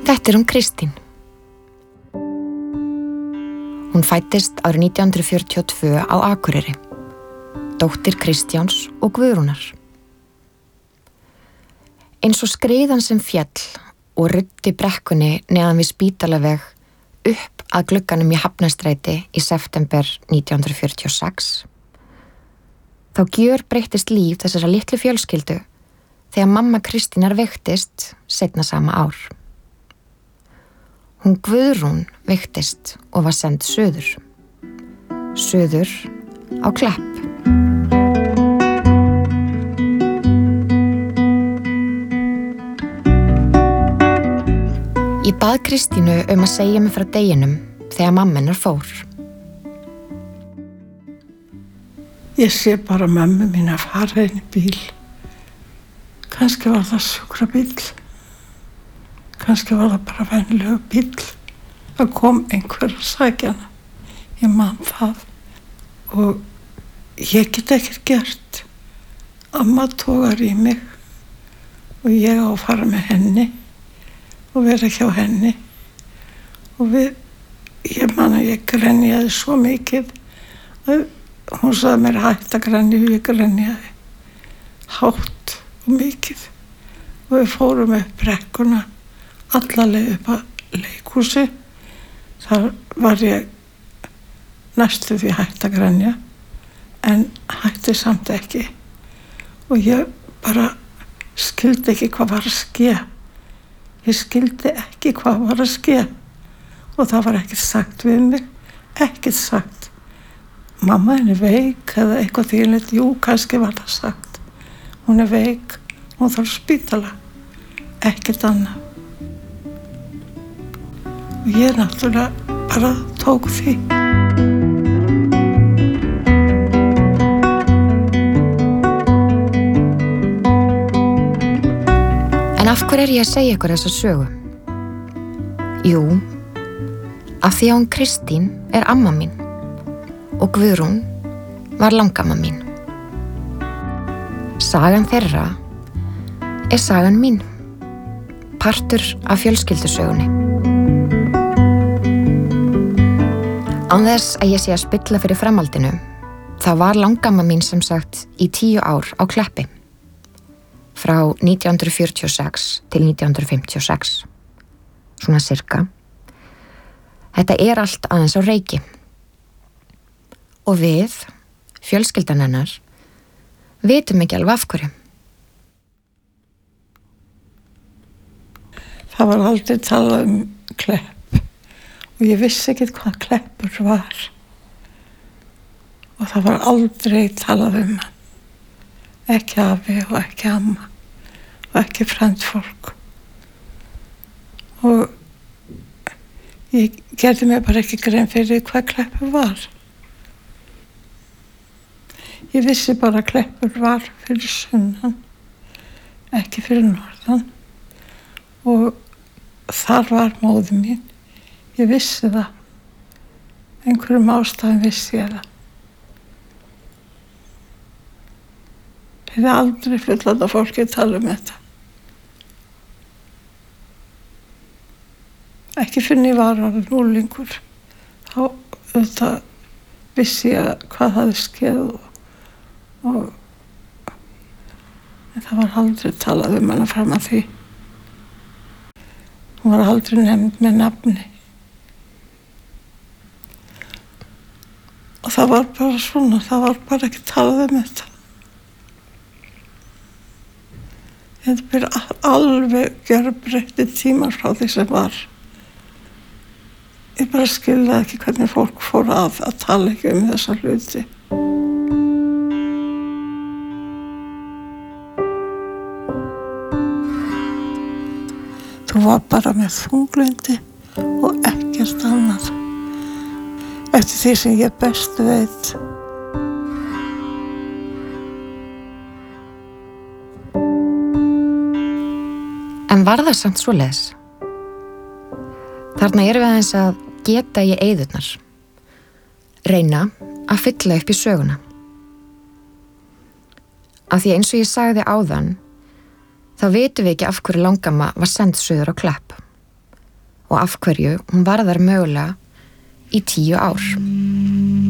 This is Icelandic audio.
Þetta hún Kristín. Hún fæddist árið 1942 á Akureyri, dóttir Kristjáns og Guðrúnar. Eins og skriðan sem féll og ruddi brekkunni neðan við Spítalaveg upp að glugganum í Hafnarstræti í september 1946, þá gjörbreyttist líf þessara litlu fjölskyldu þegar mamma Kristínar veiktist seinna sama ár. Hún Guðrún veiktist og var send suður. Suður á Klepp. Ég bað Kristínu að segja mig frá deginum þegar mamma hennar fór. Ég sé bara mömmu mín að fara inn í bíl. Kannski var það sjúkrabíll. Kannski var það bara venjulegur bíll. Það kom einhver að sækja hana. Ég man það. Og ég get ekkert gert. Amma togar í mig og ég á að fara með henni og vera hjá henni. Og ég man að ég grenjaði svo mikið að hún sagði mér hætt að grenja og ég grenjaði hátt og mikið. Og við fórum upp brekkuna alla leið upp að leikhúsi. Þar var ég næstu því hætt að grenja en hætti samt ekki. Og ég bara skildi ekki hvað var að ske. Ég skildi ekki hvað var að ske. Og það var ekkert sagt við mig. Ekkert sagt. Mamma henni veik eða eitthvað þýðilegt. Jú, kannski var það sagt. Hún veik. Hún þarf spítala. Ekkert annað. Og ég náttúrulega bara tók því. En af hverju ég að segja ykkur þessa sögu? Jú, af því að hún Kristín amma mín og Guðrún var langamma mín. Sagan þeirra sagan mín, partur af fjölskyldusögunni. Án þess að ég sé að spilla fyrir framhaldinu, þá var langamma mín sem sagt í 10 ár á Kleppi. Frá 1946 til 1956. Svona cirka. Þetta allt aðeins á Reyki. Og við, fjölskyldan hennar, vitum ekki alveg af hverju. Það var aldrei talað Klepp. Og ég vissi ekki hvað Kleppur var. Og það var aldrei talað hann. Ekki afi og ekki amma. Og ekki frændfólk. Og ég gerði mig bara ekki grein fyrir hvað Kleppur var. Ég vissi bara að Kleppur var fyrir sunnan, ekki fyrir norðan. Og þar var móðir mín. Ég vissi það. Einhverjum ástæðum vissi ég það. Ég hef aldrei fullorðna fólki að tala þetta. Ekki fyrir ég var orðin unglingur. Þá vissi ég hvað hafði skeð og en það var aldrei talað hana fram að því. Hún var aldrei nefnd með nafni. Og það var bara svona, það var bara ekki talað þetta. Þetta byrja alveg gjörbreytti tímar frá því sem var. Ég bara skilði ekki hvernig fólk fór að tala ekki þessa hluti. Þú var bara með þunglyndi og ekkert annað. Eftir því sem ég best veit. En var það samt svoleiðis? Þarna erum við aðeins að geta í eyðurnar. Reyna að fylla upp í söguna. Af því eins og ég sagði áðan, þá vitum við ekki af hverju langamma var send suður á Klepp. og af hverju hún var þar mögulega í 10 ár.